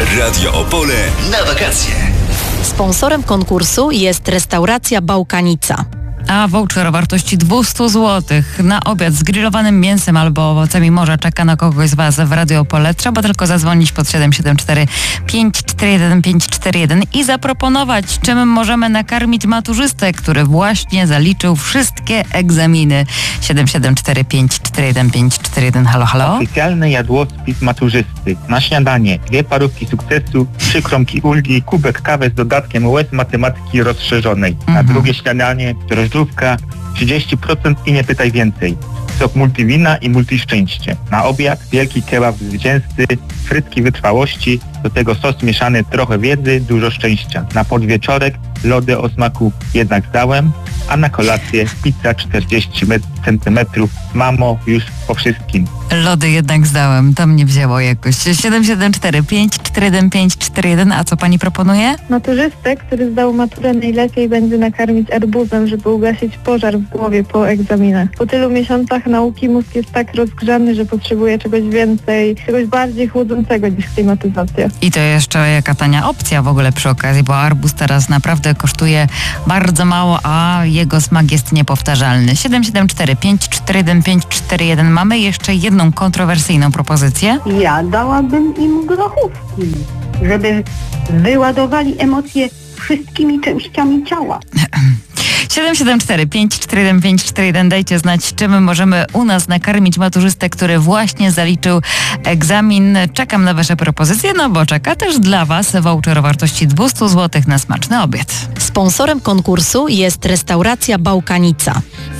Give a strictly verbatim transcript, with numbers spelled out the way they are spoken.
Radio Opole na wakacje. Sponsorem konkursu jest restauracja Bałkanica. A voucher o wartości dwieście złotych na obiad z grillowanym mięsem albo owocami morza czeka na kogoś z Was w Radio Opole. Trzeba tylko zadzwonić pod siedem siedem cztery pięć cztery jeden pięć cztery jeden i zaproponować, czym możemy nakarmić maturzystę, który właśnie zaliczył wszystkie egzaminy. siedem siedem cztery pięć cztery jeden pięć cztery jeden. Halo, halo? Oficjalny jadłospis maturzysty. Na śniadanie dwie parówki sukcesu, trzy kromki ulgi, kubek kawy z dodatkiem łez matematyki rozszerzonej. Na Mhm. drugie śniadanie drożdżówka trzydzieści procent i nie pytaj więcej. Sok multiwina i multiszczęście. Na obiad wielki kebab zwycięzcy, frytki wytrwałości, do tego sos mieszany, trochę wiedzy, dużo szczęścia. Na podwieczorek lody o smaku jednak zdałem, a na kolację pizza czterdzieści centymetrów. Mamo, już po wszystkim. Lody jednak zdałem, to mnie wzięło jakoś. siedem siedem cztery pięć cztery jeden pięć cztery jeden. A co pani proponuje? Maturzystę, który zdał maturę, najlepiej będzie nakarmić arbuzem, żeby ugasić pożar w głowie po egzaminach. Po tylu miesiącach nauki mózg jest tak rozgrzany, że potrzebuje czegoś więcej, czegoś bardziej chłodzącego niż klimatyzacja. I to jeszcze jaka tania opcja w ogóle przy okazji, bo arbuz teraz naprawdę kosztuje bardzo mało, a jego smak jest niepowtarzalny. siedem siedem cztery pięć cztery jeden pięć cztery jeden. Mamy jeszcze jedną kontrowersyjną propozycję. Ja dałabym im grochówki, żeby wyładowali emocje wszystkimi częściami ciała. siedem siedem cztery pięć cztery jeden pięć cztery jeden. Dajcie znać, czym możemy u nas nakarmić maturzystę, który właśnie zaliczył egzamin. Czekam na Wasze propozycje, no bo czeka też dla Was voucher o wartości dwieście złotych na smaczny obiad. Sponsorem konkursu jest restauracja Bałkanica.